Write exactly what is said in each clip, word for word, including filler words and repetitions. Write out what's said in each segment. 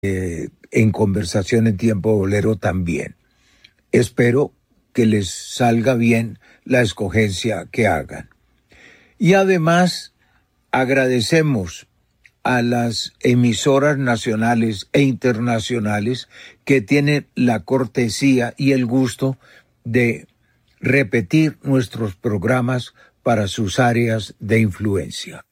eh, en Conversación en Tiempo Bolero también. Espero que les salga bien la escogencia que hagan. Y además agradecemos a las emisoras nacionales e internacionales que tienen la cortesía y el gusto de repetir nuestros programas para sus áreas de influencia.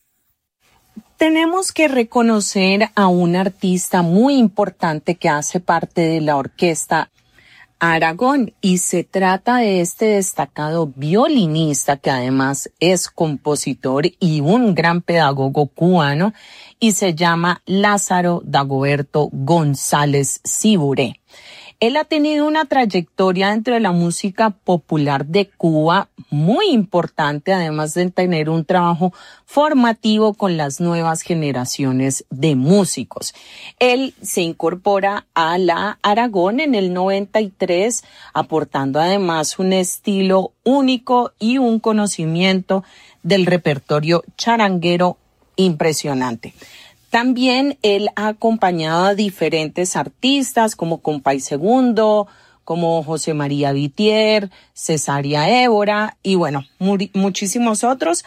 Tenemos que reconocer a un artista muy importante que hace parte de la orquesta Aragón, y se trata de este destacado violinista que además es compositor y un gran pedagogo cubano, y se llama Lázaro Dagoberto González Ciburé. Él ha tenido una trayectoria dentro de la música popular de Cuba muy importante, además de tener un trabajo formativo con las nuevas generaciones de músicos. Él se incorpora a la Aragón en el noventa y tres, aportando además un estilo único y un conocimiento del repertorio charanguero impresionante. También él ha acompañado a diferentes artistas como Compay Segundo, como José María Vitier, Cesaria Évora y bueno, mu- muchísimos otros.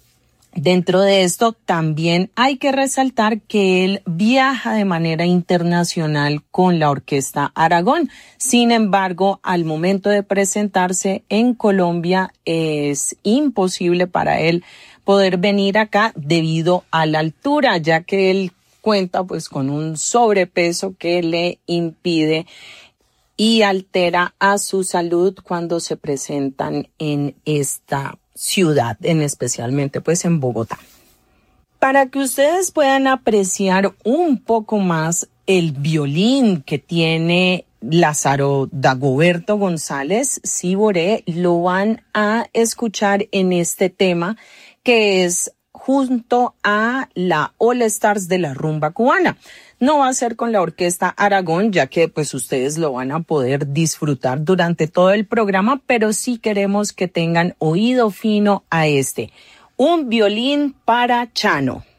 Dentro de esto también hay que resaltar que él viaja de manera internacional con la Orquesta Aragón. Sin embargo, al momento de presentarse en Colombia es imposible para él poder venir acá debido a la altura, ya que él cuenta pues con un sobrepeso que le impide y altera a su salud cuando se presentan en esta ciudad, en especialmente pues en Bogotá. Para que ustedes puedan apreciar un poco más el violín que tiene Lázaro Dagoberto González Ciburé, lo van a escuchar en este tema que es junto a la All Stars de la rumba cubana. No va a ser con la Orquesta Aragón, ya que pues ustedes lo van a poder disfrutar durante todo el programa, pero sí queremos que tengan oído fino a este. Un violín para Chano.